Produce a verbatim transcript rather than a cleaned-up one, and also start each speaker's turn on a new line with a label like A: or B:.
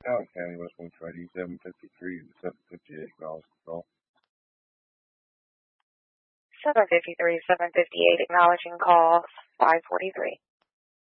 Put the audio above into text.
A: Allen County, West Point Trading, seven fifty-three to seven fifty-eight, acknowledge the call.
B: seven fifty-three, seven fifty-eight, acknowledging call five forty-three.